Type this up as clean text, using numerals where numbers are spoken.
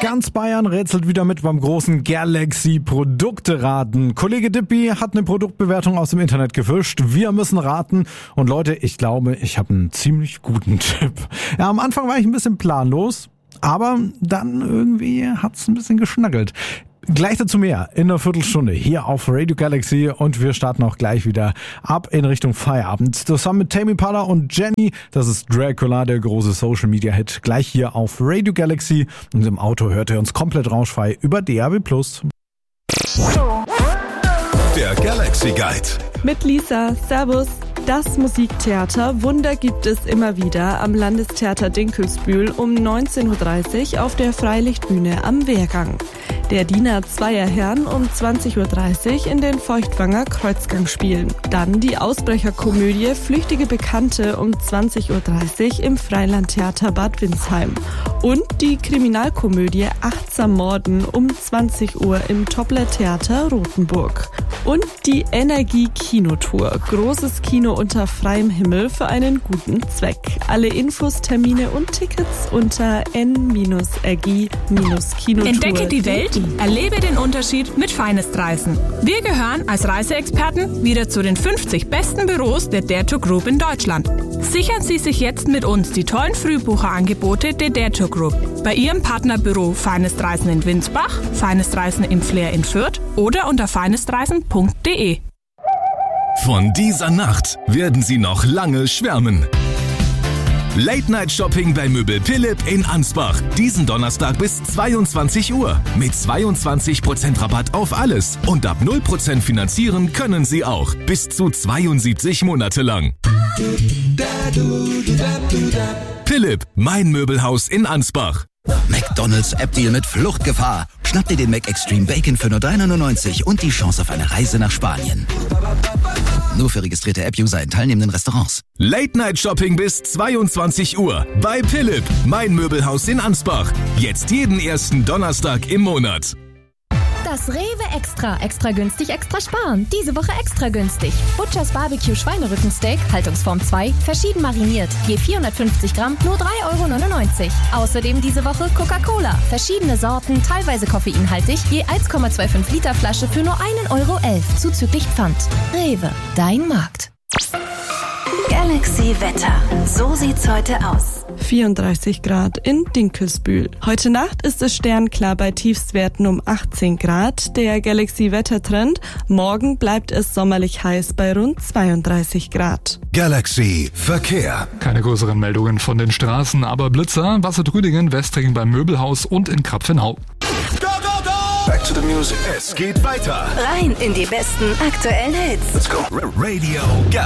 Ganz Bayern rätselt wieder mit beim großen Galaxy-Produkte-Raten. Kollege Dippi hat eine Produktbewertung aus dem Internet gefischt. Wir müssen raten. Und Leute, ich glaube, ich habe einen ziemlich guten Tipp. Ja, am Anfang war ich ein bisschen planlos, aber dann irgendwie hat's ein bisschen geschnackelt. Gleich dazu mehr in einer Viertelstunde hier auf Radio Galaxy und wir starten auch gleich wieder ab in Richtung Feierabend. Zusammen mit Tame Impala und Jenny, das ist Dracula, der große Social Media Hit, gleich hier auf Radio Galaxy und im Auto hört ihr uns komplett rauschfrei über DAB+. Der Galaxy Guide. Mit Lisa, Servus. Das Musiktheater Wunder gibt es immer wieder am Landestheater Dinkelsbühl um 19.30 Uhr auf der Freilichtbühne am Wehrgang. Der Diener zweier Herren um 20.30 Uhr in den Feuchtwanger Kreuzgang spielen. Dann die Ausbrecherkomödie Flüchtige Bekannte um 20.30 Uhr im Freilandtheater Bad Windsheim. Und die Kriminalkomödie Achtsam Morden um 20 Uhr im Toppler Theater Rothenburg. Und die Energie-Kinotour. Großes Kino unter freiem Himmel für einen guten Zweck. Alle Infos, Termine und Tickets unter n-rgi-kinotour. Entdecke die Welt, erlebe den Unterschied mit Finest-Reisen. Wir gehören als Reiseexperten wieder zu den 50 besten Büros der Dare Tour Group in Deutschland. Sichern Sie sich jetzt mit uns die tollen Frühbucherangebote der Dare Tour Group. Bei Ihrem Partnerbüro Finest Reisen in Winsbach, Finest Reisen im Flair in Fürth oder unter finestreisen.de. Von dieser Nacht werden Sie noch lange schwärmen. Late-Night-Shopping bei Möbel Philipp in Ansbach. Diesen Donnerstag bis 22 Uhr. Mit 22% Rabatt auf alles. Und ab 0% finanzieren können Sie auch. Bis zu 72 Monate lang. Philipp, mein Möbelhaus in Ansbach. McDonald's App-Deal mit Fluchtgefahr. Schnapp dir den Mac Extreme Bacon für nur 3,99 € und die Chance auf eine Reise nach Spanien. Nur für registrierte App-User in teilnehmenden Restaurants. Late-Night-Shopping bis 22 Uhr bei Philipp, mein Möbelhaus in Ansbach. Jetzt jeden ersten Donnerstag im Monat. Das Rewe Extra. Extra günstig, extra sparen. Diese Woche extra günstig. Butchers Barbecue Schweinerückensteak, Haltungsform 2, verschieden mariniert. Je 450 Gramm, nur 3,99 €. Außerdem diese Woche Coca-Cola. Verschiedene Sorten, teilweise koffeinhaltig, je 1,25 Liter Flasche für nur 1,11 € zuzüglich Pfand. Rewe, dein Markt. Galaxy Wetter. So sieht's heute aus. 34 Grad in Dinkelsbühl. Heute Nacht ist es sternklar bei Tiefstwerten um 18 Grad. Der Galaxy-Wettertrend. Morgen bleibt es sommerlich heiß bei rund 32 Grad. Galaxy Verkehr. Keine größeren Meldungen von den Straßen, aber Blitzer, Wassertrüdingen, Westringen beim Möbelhaus und in Krapfenau. Go, go, go! Back to the music. Es geht weiter. Rein in die besten aktuellen Hits. Let's go. Radio Galaxy.